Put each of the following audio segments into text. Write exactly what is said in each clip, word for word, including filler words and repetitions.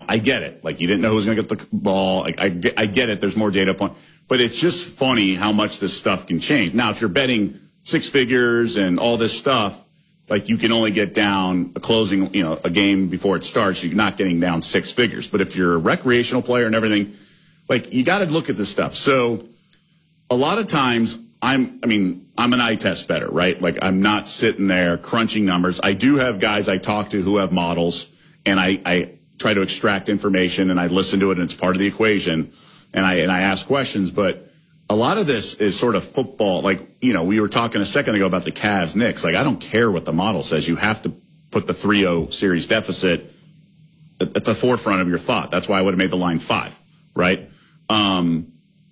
I get it. Like, you didn't know who was going to get the ball. Like, I, get, I get it. There's more data point. But it's just funny how much this stuff can change. Now, if you're betting six figures and all this stuff, like, you can only get down a closing, you know, a game before it starts. You're not getting down six figures. But if you're a recreational player and everything, like, you got to look at this stuff. So a lot of times I'm, I mean, I'm an eye test better, right? Like, I'm not sitting there crunching numbers. I do have guys I talk to who have models, and I, I try to extract information, and I listen to it, and it's part of the equation, and I, and I ask questions. But a lot of this is sort of football. Like, you know, we were talking a second ago about the Cavs Knicks. Like, I don't care what the model says. You have to put the three oh series deficit at, at the forefront of your thought. That's why I would have made the line five, right? Um,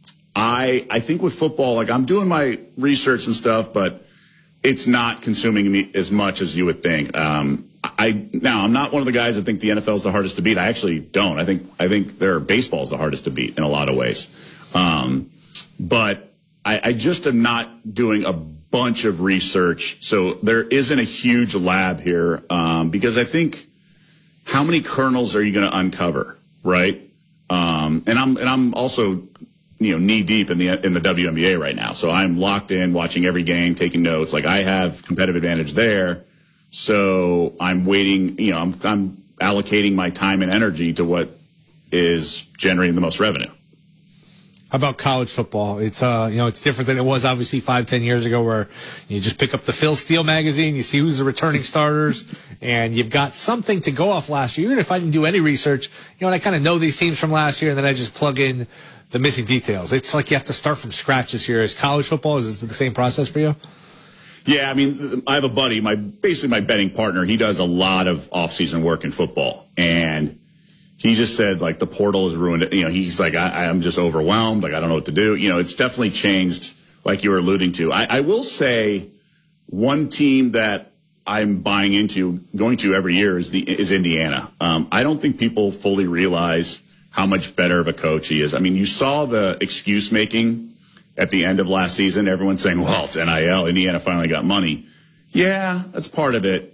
I I think with football, like, I'm doing my research and stuff, but it's not consuming me as much as you would think. Um, I now I'm not one of the guys that think the N F L is the hardest to beat. I actually don't. I think I think their baseball is the hardest to beat in a lot of ways. Um, but I, I just am not doing a bunch of research, so there isn't a huge lab here, um, because I think, how many kernels are you going to uncover, right? Um, and I'm and I'm also, you know, knee deep in the in the W N B A right now, so I'm locked in, watching every game, taking notes. Like, I have competitive advantage there, so I'm waiting. You know, I'm I'm allocating my time and energy to what is generating the most revenue. How about college football? It's uh, you know, it's different than it was obviously five, ten years ago, where you just pick up the Phil Steele magazine, you see who's the returning starters, and you've got something to go off last year. Even if I didn't do any research, you know, and I kind of know these teams from last year, and then I just plug in the missing details. It's like you have to start from scratch this year. Is college football, is this the same process for you? Yeah, I mean, I have a buddy, my basically my betting partner. He does a lot of off-season work in football, and he just said, like, the portal has ruined it. You know, he's like, I, I'm just overwhelmed. Like, I don't know what to do. You know, it's definitely changed, like you were alluding to. I, I will say one team that I'm buying into, going to every year, is the is Indiana. Um, I don't think people fully realize how much better of a coach he is. I mean, you saw the excuse making at the end of last season. Everyone saying, well, it's N I L. Indiana finally got money. Yeah, that's part of it.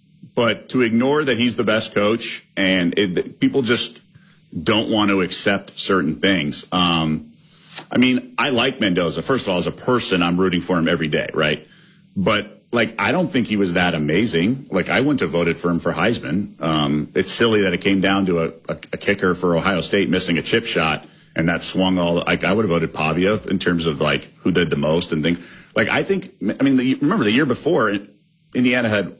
But to ignore that he's the best coach, and it, people just don't want to accept certain things. Um, I mean, I like Mendoza. First of all, as a person, I'm rooting for him every day, right? But, like, I don't think he was that amazing. Like, I wouldn't have voted for him for Heisman. Um, it's silly that it came down to a, a, a kicker for Ohio State missing a chip shot, and that swung all. Like, I would have voted Pavia in terms of, like, who did the most and things. Like, I think, I mean, the, remember the year before, Indiana had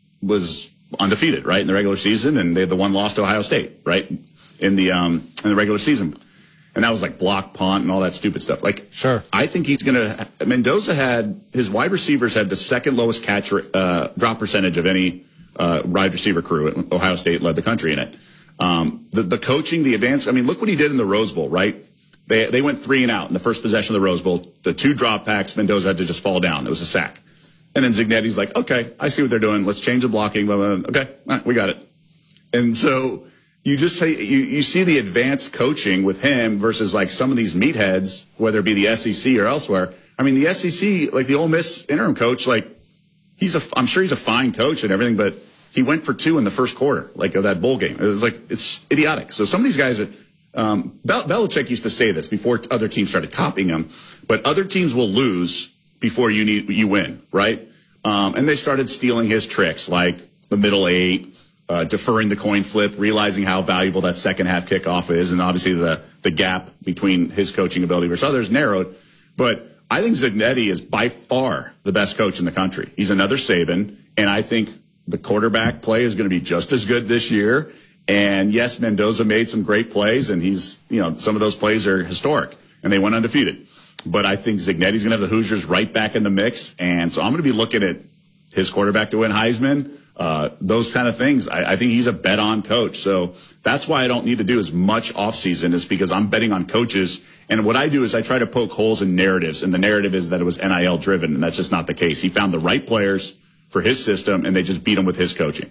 was undefeated, right, in the regular season, and they had the one loss to Ohio State, right, in the um in the regular season, and that was like block punt and all that stupid stuff. Like, sure, I think he's gonna. Mendoza had his wide receivers had the second lowest catch uh, drop percentage of any uh, wide receiver crew. Ohio State led the country in it. Um, the the coaching, the advance. I mean, look what he did in the Rose Bowl, right? They they went three and out in the first possession of the Rose Bowl. The two drop packs, Mendoza had to just fall down. It was a sack. And then Zignetti's like, okay, I see what they're doing. Let's change the blocking. Blah, blah, blah. Okay, right, we got it. And so you just say you, you see the advanced coaching with him versus like some of these meatheads, whether it be the S E C or elsewhere. I mean, the S E C, like the Ole Miss interim coach, like he's a, I'm sure he's a fine coach and everything, but he went for two in the first quarter, like of that bowl game. It was like, it's idiotic. So some of these guys, are, um, Bel- Belichick used to say this before other teams started copying him, but other teams will lose before you need you win, right? Um, and they started stealing his tricks, like the middle eight, uh, deferring the coin flip, realizing how valuable that second half kickoff is, and obviously the the gap between his coaching ability versus others narrowed. But I think Zignetti is by far the best coach in the country. He's another Saban, and I think the quarterback play is going to be just as good this year. And yes, Mendoza made some great plays, and he's, you know, some of those plays are historic, and they went undefeated. But I think Zignetti's going to have the Hoosiers right back in the mix. And so I'm going to be looking at his quarterback to win Heisman, uh, those kind of things. I, I think he's a bet-on coach. So that's why I don't need to do as much offseason, is because I'm betting on coaches. And what I do is I try to poke holes in narratives. And the narrative is that it was N I L-driven, and that's just not the case. He found the right players for his system, and they just beat him with his coaching.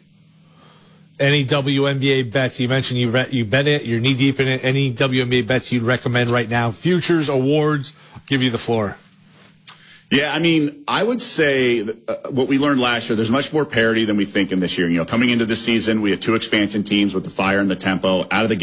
Any W N B A bets? You mentioned you bet, you bet it. You're knee deep in it. Any W N B A bets you'd recommend right now? Futures, awards. I'll give you the floor. Yeah, I mean, I would say that, uh, what we learned last year, there's much more parity than we think in this year. You know, coming into this season, we had two expansion teams with the Fire and the Tempo out of the